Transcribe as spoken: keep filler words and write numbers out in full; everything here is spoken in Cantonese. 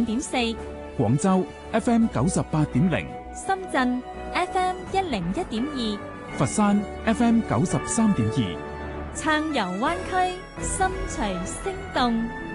點四， 廣州 F M 九十八點零， 深圳 F M 一零一點二， 佛山 F M 九十三點二， 撐遊灣區，心隨聲動。